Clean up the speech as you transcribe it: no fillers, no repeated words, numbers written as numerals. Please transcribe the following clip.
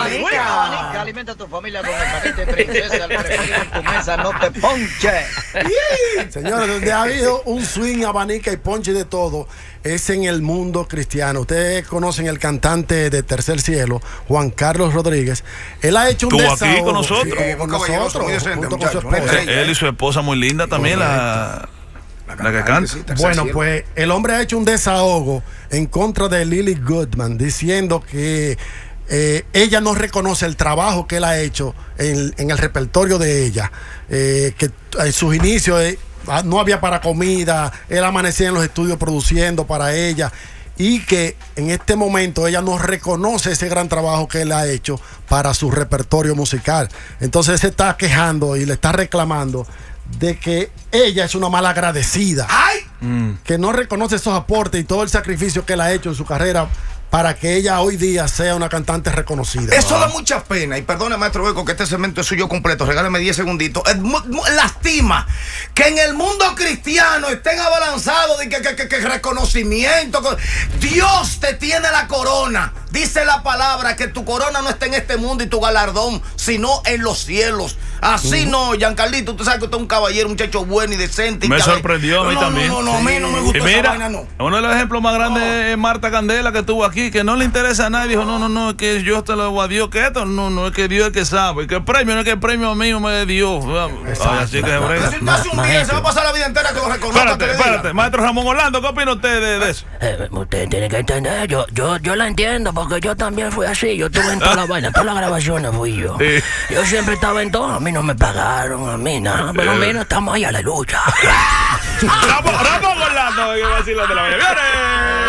Abanica, alimenta a tu familia con el paquete princesa, el preferido en tu mesa, no te ponche. Señores, donde ha habido un swing, abanica y ponche de todo, es en el mundo cristiano. Ustedes conocen el cantante de Tercer Cielo, Juan Carlos Rodríguez. Él ha hecho un ¿Estuvo desahogo. aquí con nosotros? Sí, con nosotros, muy decente, junto con su muchacho, esposa. Él y su esposa muy linda también, la que canta. Bueno, pues el hombre ha hecho un desahogo en contra de Lily Goodman, diciendo que ella no reconoce el trabajo que él ha hecho en el repertorio de ella, que en sus inicios no había para comida, él amanecía en los estudios produciendo para ella, y que en este momento ella no reconoce ese gran trabajo que él ha hecho para su repertorio musical. Entonces se está quejando y le está reclamando de que ella es una malagradecida, que no reconoce esos aportes y todo el sacrificio que él ha hecho en su carrera para que ella hoy día sea una cantante reconocida. Eso da mucha pena. Y perdone, maestro Beco, que este segmento es suyo completo. Regáleme 10 segunditos. Lastima que en el mundo cristiano estén abalanzados de que reconocimiento. Dios te tiene la corona. Dice la palabra que tu corona no está en este mundo y tu galardón, sino en los cielos. Así no, Giancarlito, tú sabes que usted es un caballero, un muchacho bueno y decente. Me sorprendió a mí también. No, a mí no me gusta esa vaina, no. Uno de los ejemplos más grandes es Marta Candela, que estuvo aquí, que no le interesa a nadie. Dijo, no, es que yo te lo hago a Dios, que esto, no, es que Dios es el que sabe. Que el premio no es que el premio mío me dio. Así que se brega. Si usted hace un día, se va a pasar la vida entera que lo reconozca. Espérate, maestro Ramón Orlando, ¿qué opina usted de eso? Usted tiene que entender, yo la entiendo, porque yo también fui así. Yo estuve en toda la vaina, todas las grabaciones fui yo. Sí. Yo siempre estaba en todo, a mí no me pagaron, a mí nada, pero mira, estamos ahí a la lucha. Ramón Orlando, que va a decir lo de la vaina. ¡Viene!